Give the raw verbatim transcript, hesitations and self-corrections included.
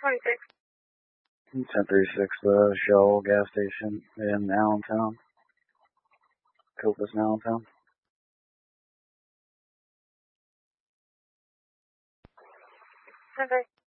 twenty-six. ten thirty-six, the Shell gas station in Allentown. Copus in Allentown. ten thirty.